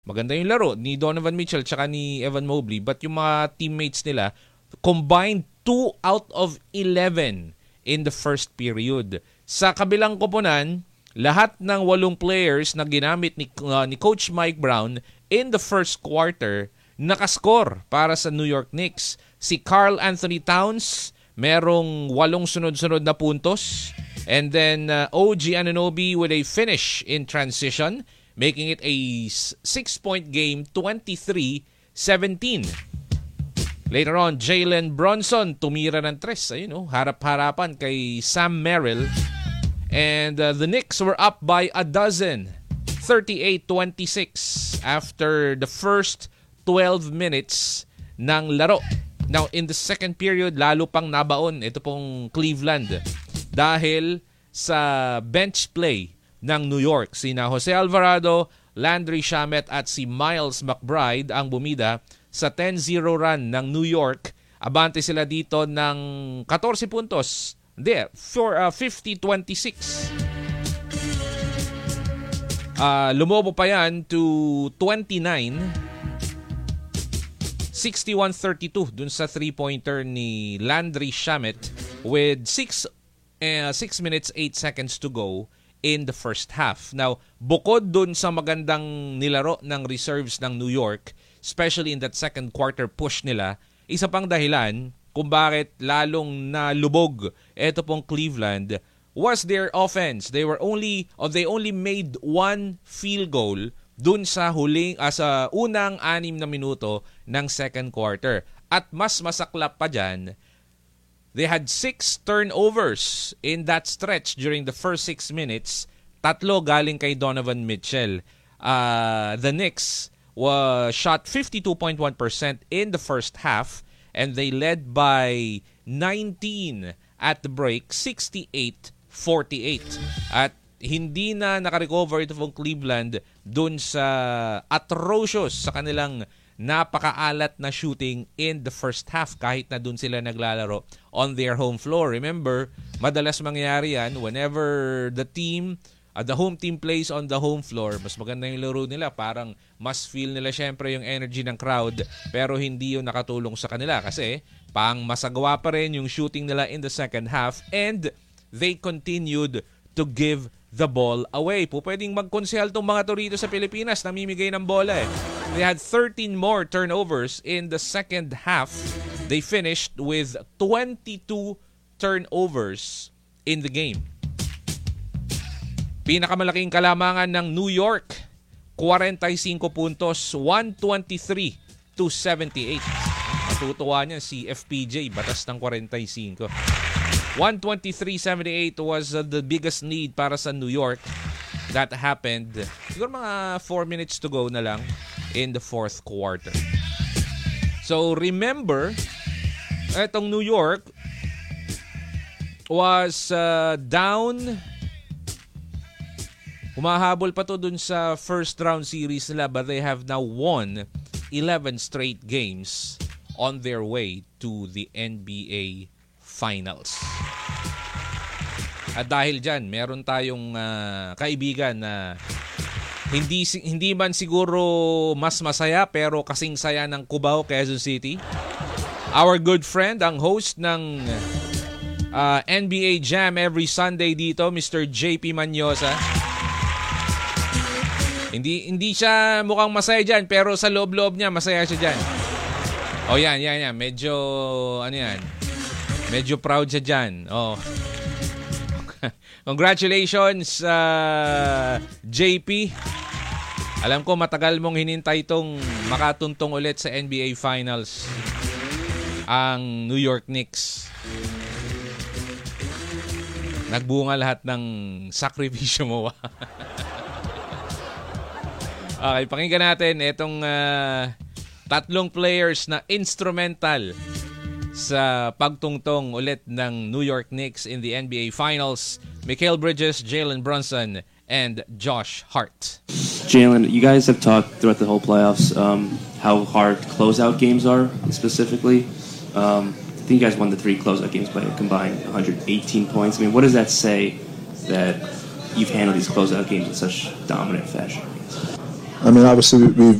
maganda yung laro ni Donovan Mitchell tsaka ni Evan Mobley, but yung mga teammates nila combined 2 out of 11 in the first period. Sa kabilang koponan, lahat ng 8 players na ginamit ni Coach Mike Brown in the first quarter nakascore para sa New York Knicks. Si Karl Anthony Towns, merong 8 sunod-sunod na puntos. And then OG Anunoby with a finish in transition, making it a 6-point game, 23-17. Later on, Jalen Brunson tumira ng 3. Ayun, harap-harapan kay Sam Merrill. And the Knicks were up by 12, 38-26 after the first 12 minutes ng laro. Now, in the second period, lalo pang nabaon ito pong Cleveland dahil sa bench play ng New York. Sina Jose Alvarado, Landry Shamet at si Miles McBride ang bumida sa 10-0 run ng New York. Abante sila dito ng 14 puntos. For 50-26. Lumobo pa yan to 29. 61-32 dun sa 3-pointer ni Landry Shamet with 6 minutes 8 seconds to go in the first half. Now, bukod dun sa magandang nilaro ng reserves ng New York, especially in that second quarter push nila, isa pang dahilan kung bakit lalong nalubog ito pong Cleveland was their offense. They only made 1 field goal dun sa sa unang 6 na minuto ng second quarter. At mas masaklap pa dyan, they had 6 turnovers in that stretch during the first 6 minutes. 3 galing kay Donovan Mitchell. The Knicks shot 52.1% in the first half, and they led by 19 at the break, 68-48. At hindi na nakarecover ito pong Cleveland dun sa atrocious sa kanilang napakaalat na shooting in the first half kahit na dun sila naglalaro on their home floor. Remember, madalas mangyayari yan whenever the home team plays on the home floor, mas maganda yung laro nila. Parang mas feel nila syempre yung energy ng crowd, pero hindi yung nakatulong sa kanila kasi pang masagawa pa rin yung shooting nila in the second half, and they continued to give the ball away. Pwedeng magkonsehal tong mga to rito sa Pilipinas, namimigay ng bola eh. They had 13 more turnovers in the second half. They finished with 22 turnovers in the game. Pinakamalaking kalamangan ng New York, 45 puntos, 123-78. Matutuwa niya si FPJ, batas ng 45. 123-78 was the biggest lead para sa New York. That happened, siguro mga 4 minutes to go na lang in the fourth quarter. So remember, etong New York was down. Humahabol pa to dun sa first round series nila, but they have now won 11 straight games on their way to the NBA Finals. At dahil dyan, meron tayong kaibigan na hindi man siguro mas masaya pero kasing saya ng Cubao, Quezon City. Our good friend, ang host ng NBA Jam every Sunday dito, Mr. JP Manyosa. Hindi siya mukhang masaya dyan, pero sa loob-loob niya, masaya siya dyan. O yan. Medyo, medyo proud siya dyan. Oh. Congratulations, JP. Alam ko matagal mong hinintay itong makatuntong ulit sa NBA Finals ang New York Knicks. Nagbunga lahat ng sakripisyo mo. Okay, pakinggan natin itong 3 players na instrumental sa pagtungtong ulit ng New York Knicks in the NBA Finals. Mikal Bridges, Jalen Brunson, and Josh Hart. Jalen, you guys have talked throughout the whole playoffs how hard closeout games are specifically. I think you guys won the 3 closeout games by a combined 118 points. I mean, what does that say that you've handled these closeout games in such dominant fashion? I mean, obviously we've